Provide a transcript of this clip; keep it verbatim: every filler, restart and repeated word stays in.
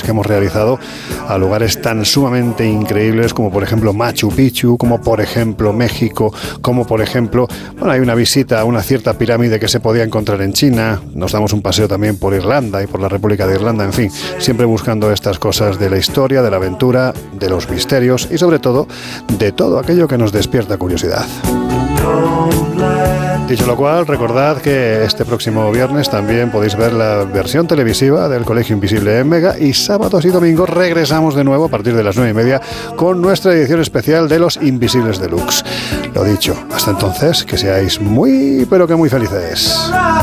que hemos realizado a lugares tan sumamente increíbles como por ejemplo Machu Picchu, como por ejemplo México, como por ejemplo, bueno, hay una visita a una cierta pirámide que se podía encontrar en China, nos damos un paseo también por Irlanda y por la República de Irlanda, en fin, siempre buscando estas cosas de la historia, de la aventura, de los misterios y sobre todo de todo aquello que nos despierta curiosidad. Dicho lo cual, recordad que este próximo viernes también podéis ver la versión televisiva del Colegio Invisible en Mega y sábados y domingos regresamos de nuevo a partir de las nueve y media con nuestra edición especial de Los Invisibles Deluxe. Lo dicho, hasta entonces, que seáis muy, pero que muy felices.